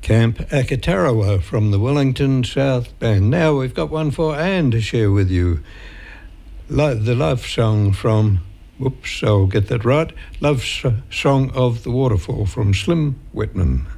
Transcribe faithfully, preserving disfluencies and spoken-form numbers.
Camp Akatarawa from the Wellington South Band. Now we've got one for Anne to share with you. Lo- the love song from, whoops, I'll get that right, Love S- Song of the Waterfall from Slim Whitman.